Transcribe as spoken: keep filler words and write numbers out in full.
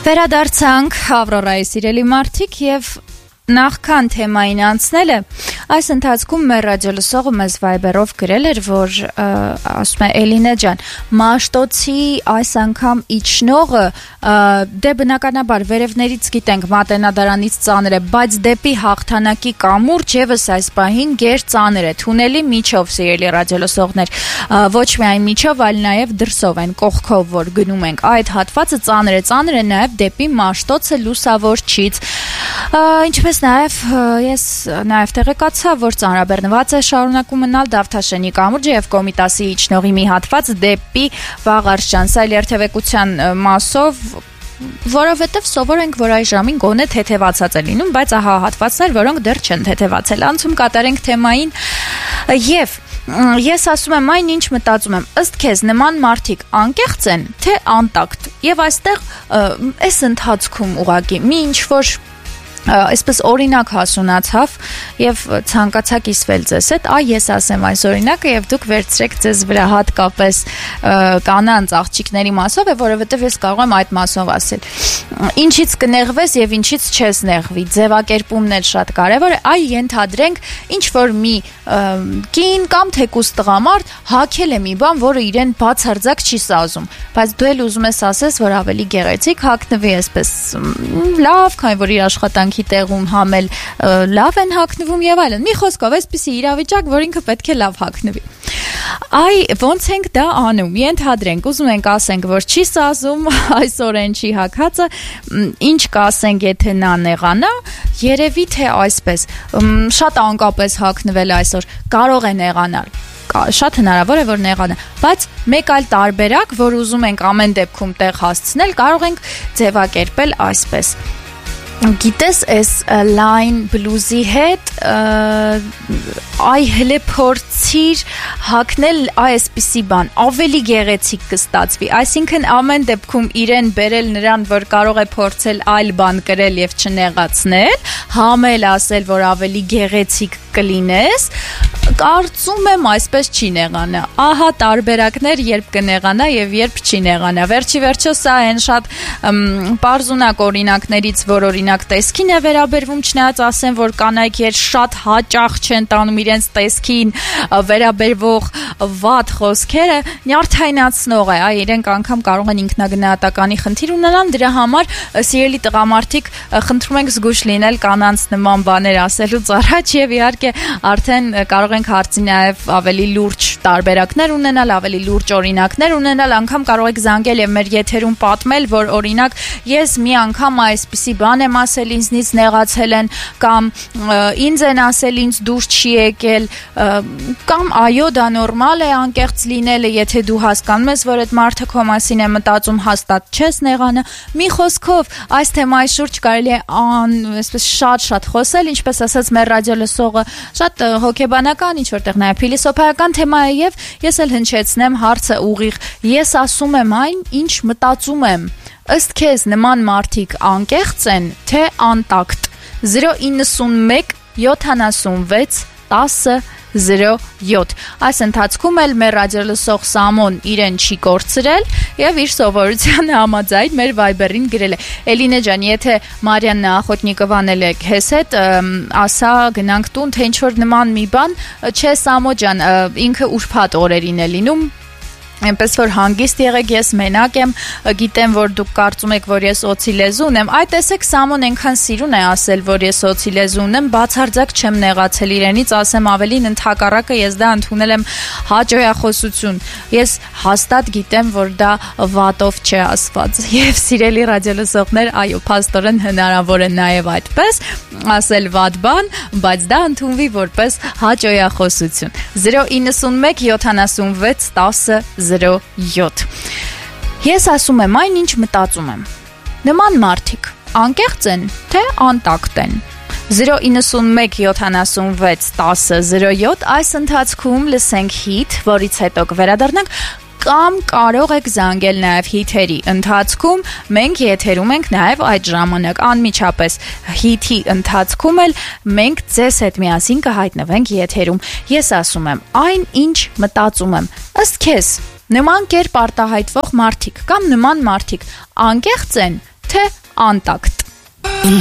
Վերադարձանք Ավրորայի սիրելի մարդիկ եւ նախքան թեմային անցնելը այս ընթացքում մեր ռադիոլսողը մեզ վայբերով գրել էր, որ ասում է Էլինե ջան, Մաշտոցի այս անգամ իջնողը դե բնականաբար վերևներից գիտենք Մատենադարանից ծանր է, բայց դեպի հաղթանակի կամուրջ եւս այս պահին գեր ծանր է, թունելի միջով, սիրելի ռադիոլսողներ, ոչ միայն միջով, այլ նաեւ դրսով են կողքով, որ գնում ենք, այդ հատվածը ծանր է, ծանր է նաեւ դեպի Մաշտոցը լուսավորչից, ինչպես Նաև ես նաև տեղեկացա, որ ծանրաբեռնված է շարունակում մնալ Դավթաշենի կամուրջը եւ Կոմիտասի իջնողի մի հատված դեպի Վաղարշչյան, սա երթևեկության մասով, որովհետեւ սովոր ենք, որ այս ժամին գոնե թեթևացած է լինում, բայց ահա հատվածներ, որոնք դեռ չեն թեթևացել։ Անցում կատարենք թեմային եւ ես ասում եմ այն, ինչ մտածում եմ, ըստ քեզ նման մարդիկ անկեղծ են, թե անտակտ։ Եվ այստեղ այս ընթացքում ուղղակի մի ինչ որ այսպես օրինակ հասունացավ եւ ցանկացա կիսվել ձեզ հետ, այ ես ասեմ այս օրինակը եւ դուք վերցրեք ձեզ վրա հատկապես կանանց աղջիկների մասով, որովհետեւ ես կարող եմ այդ մասով ասել։ Ինչից կնեղվես եւ ինչից չես նեղվի, ձևակերպումն էլ շատ կարեւոր է, այ ենթադրենք ինչ որ մի կին կամ թեկուս տղամարդ հակել է մի բան, որը իրեն բացարձակ չի սազում, բայց դու էլ ուզում ես ասես, որ ավելի գեղեցիկ հագնվի, այսպես լավ, քանի որ իր աշխատանքի տեղում համել լավ են հագնվում եւ այլն։ Մի խոսքով, այսպիսի իրավիճակ, որ ինքը պետք է լավ հագնվի։ Այ ոնց ենք դա անում։ Ենթադրենք, ուզում ենք ասենք, որ չի սազում, այսօր են չի հագածը, ինչ կասենք, եթե նա նեղանա, երևի թե այսպես, շատ անկապես հագնվել այսօր, կարող է նեղանալ։ Շատ հնարավոր է, որ նեղանա, բայց մեկ այլ տարբերակ, որ ուզում ենք ամեն դեպքում տեղ հասցնել, կարող ենք ձևակերպել այսպես։ Գիտես, այս լայն բլուզի հետ այ հլե փորձիր հագնել այսպիսի բան, ավելի գեղեցիկ կստացվի, այսինքն ամեն դեպքում իրեն բերել նրան, որ կարող է փորձել այլ բան կրել եւ չնեղացնել, համել ասել, որ ավելի գեղեցիկ կլինես, կարծում եմ այսպես չի նեղանա։ Ահա տարբերակներ, երբ կնեղանա եւ երբ չի նեղանա։ Վերջի վերջո սա այն շատ պարզունակ օրինակներից, որ օրինակ տեսքին է վերաբերվում, չնայած ասեմ, որ կանայք երբ շատ հաճախ չեն տանում իրենց տեսքին վերաբերվող վատ խոսքերը, նյարդայնացնող է, այ իրենք անգամ կարող են ինքնագնահատականի խնդիր ունենան, դրա համար սիրելի տղամարդիկ, խնդրում ենք զգույշ լինել կանանց նման բաներ ասելուց առաջ եւ իհարկե արդեն կարող ենք հարցի նաև ավելի լուրջ տարբերակներ ունենալ, ավելի լուրջ օրինակներ ունենալ, անգամ կարող եք զանգել եւ մեր եթերում պատմել, որ օրինակ ես մի անգամ այսպիսի բան եմ ասել, ինձնից նեղացել են, կամ ինձ են ասել, ինձ դուր չի եկել, կամ այո, դա նորմալ է անկեղծ լինելը, եթե դու հասկանում ես, որ այդ մարդը քո մասին է մտածում, հաստատ չես նեղանա։ Մի խոսքով, այս թեմայի շուրջ կարելի է այսպես շատ-շատ խոսել, ինչպես ասած մեր ռադիոլսողը, շատ հոգեբանական, ինչ որտեղ նաև փիլիսոփայական թեմա է եւ ես էլ հնչեցնեմ հարցը ուղիղ։ Ես ասում եմ այն, ինչ մտածում եմ։ Ըստ քեզ նման մարդիկ անկեղծ են, թե անտակտ։ zero nine one seven six ten zero seven Այս ընթացքում էլ մեր ռադիոլսող Սամոն իրեն չի կորցրել եւ իր սովորության համաձայն մեր վայբերին գրել է. Էլինե ջան, եթե Մարիաննա Ախոտնիկովան էլ է քեզ հետ, ասա գնանք տուն, թե ինչ որ նման մի բան, չէ Սամո ջան, ինքը ուրբաթ օրերին է լինում։ Այնպես որ հանգիստ եղեք, ես մենակ եմ, գիտեմ, որ դուք կարծում եք, որ ես օծի լեզու ունեմ, այ տեսեք Սամոն այնքան սիրուն է ասել, որ ես օծի լեզու ունեմ, բացարձակ չեմ նեղացել իրենից, ասեմ ավելին ընդհակառակը ես դա ընդունել եմ հաճոյախոսություն, ես հաստատ գիտեմ, որ դա վատով չէ ասված, եւ սիրելի ռադիոլսողներ, այո, փաստորեն հնարավոր է նաեւ այդպես ասել վատ բան, բայց դա ընդունվի որպես հաճոյախոսություն։ zero nine one seven six ten zero seven Ես ասում եմ այն, ինչ մտածում եմ։ Նման մարդիկ անկեղծ են, թե անտակտ են։ zero nine one seven six ten zero seven Այս ընթացքում լսենք հիթ, որից հետո կվերադառնանք, կամ կարող եք զանգել նաև հիթերի ընթացքում, մենք եթերում ենք նաև այդ ժամանակ, անմիջապես հիթի ընթացքում էլ մենք ձեզ հետ միասին կհայտնվենք եթերում։ Ես ասում եմ այն, ինչ մտածում եմ, ըստ քեզ նման կերպ արտահայտվող մարդիկ կամ նման մարդիկ անկեղծ են, թե անտակտ։